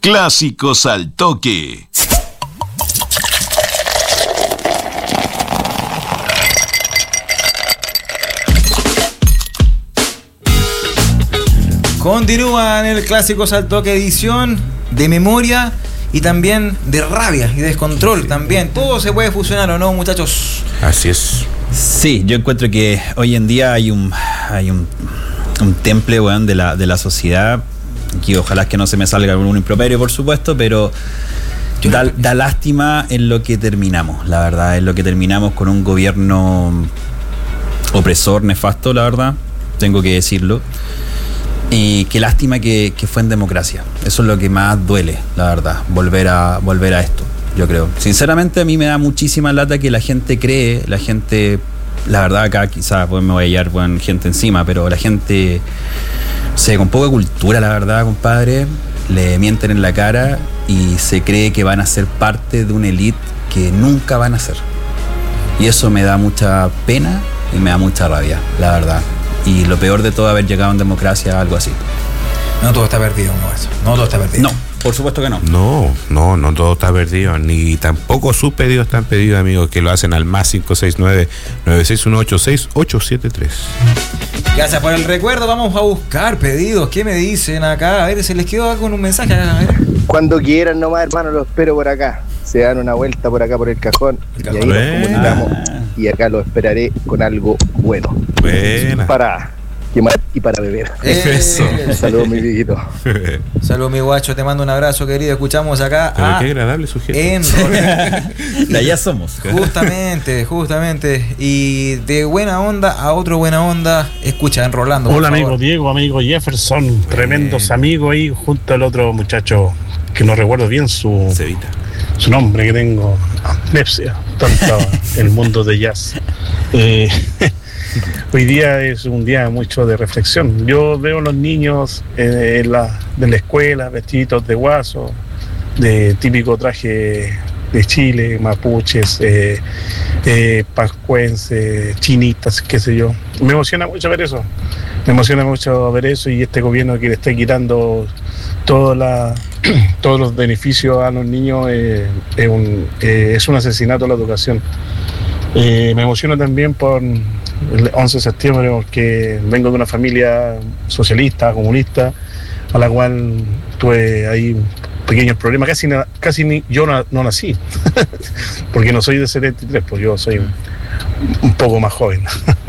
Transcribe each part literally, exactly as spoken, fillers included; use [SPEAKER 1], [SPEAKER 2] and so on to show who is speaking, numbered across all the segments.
[SPEAKER 1] Clásicos al Toque.
[SPEAKER 2] Continúa en el Clásicos al Toque, edición de memoria y también de rabia y descontrol también. Todo se puede fusionar, ¿o no, muchachos?
[SPEAKER 3] Así es.
[SPEAKER 4] Sí, yo encuentro que hoy en día hay un hay un, un temple, weón, de la, de la sociedad, que ojalá que no se me salga un improperio, por supuesto, pero da, da lástima en lo que terminamos, la verdad, en lo que terminamos con un gobierno opresor, nefasto, la verdad, tengo que decirlo. Y qué lástima que, que fue en democracia. Eso es lo que más duele, la verdad, volver a volver a esto, yo creo. Sinceramente a mí me da muchísima lata que la gente cree, la gente, la verdad acá quizás pues me voy a hallar con gente encima, pero la gente, o sea, con poca cultura, la verdad, compadre, le mienten en la cara y se cree que van a ser parte de una élite que nunca van a ser. Y eso me da mucha pena y me da mucha rabia, la verdad. Y lo peor de todo, haber llegado en democracia a algo así.
[SPEAKER 2] No todo está perdido, no eso. No todo está perdido.
[SPEAKER 4] No, por supuesto que no.
[SPEAKER 3] No, no, no todo está perdido. Ni tampoco sus pedidos están pedidos, amigos, que lo hacen al más cinco seis nueve, nueve seis uno ocho, seis ocho siete tres.
[SPEAKER 2] Gracias por el recuerdo. Vamos a buscar pedidos. ¿Qué me dicen acá? A ver, se les quedó con un mensaje. A ver.
[SPEAKER 5] Cuando quieran nomás, hermano, lo espero por acá. Se dan una vuelta por acá por el cajón, el cajón. Y ahí nos comunicamos. Y acá lo esperaré con algo bueno.
[SPEAKER 3] Buena.
[SPEAKER 5] Para quemar y para beber.
[SPEAKER 2] Eh,
[SPEAKER 3] Eso.
[SPEAKER 5] Saludos, mi viejito.
[SPEAKER 2] Saludos, mi guacho. Te mando un abrazo, querido. Escuchamos acá.
[SPEAKER 3] Pero
[SPEAKER 2] a
[SPEAKER 3] qué agradable sujeto.
[SPEAKER 2] En
[SPEAKER 4] De allá somos.
[SPEAKER 2] Justamente, justamente. Y de buena onda a otro buena onda. Escucha, en Rolando.
[SPEAKER 6] Hola, amigo Diego, amigo Jefferson. Tremendos amigos ahí, junto al otro muchacho que no recuerdo bien su,
[SPEAKER 3] Cevita.
[SPEAKER 6] su nombre, que tengo amnesia, tanto el mundo de jazz. Eh, hoy día es un día mucho de reflexión. Yo veo a los niños eh, en la, de la escuela vestiditos de guaso, de típico traje de Chile, mapuches, eh, eh, pascuenses, chinitas, qué sé yo. Me emociona mucho ver eso. Me emociona mucho ver eso y este gobierno que le está quitando toda la, todos los beneficios a los niños eh, es, un, eh, es un asesinato a la educación. Eh, me emociona también por el once de septiembre porque vengo de una familia socialista, comunista, a la cual tuve ahí pequeños problemas. Casi, casi ni, yo no, no nací, porque no soy de setenta y tres, pues yo soy un, un poco más joven.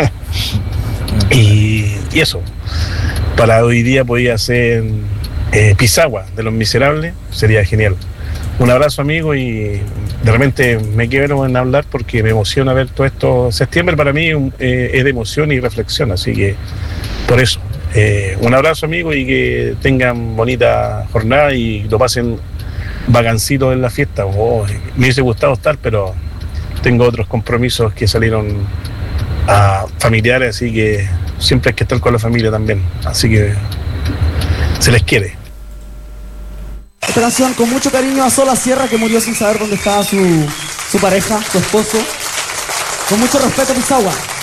[SPEAKER 6] y, y eso, para hoy día podía ser eh, Pisagua de Los Miserables, sería genial. Un abrazo, amigo, y de repente me quiero en hablar porque me emociona ver todo esto. Septiembre para mí eh, es de emoción y reflexión, así que por eso. Eh, un abrazo, amigo, y que tengan bonita jornada y lo pasen vacancito en la fiesta. Oh, me hubiese gustado estar, pero tengo otros compromisos que salieron a familiares, así que siempre hay que estar con la familia también. Así que se les quiere.
[SPEAKER 7] Esta canción con mucho cariño a Sola Sierra, que murió sin saber dónde estaba su, su pareja, su esposo. Con mucho respeto, Pisagua.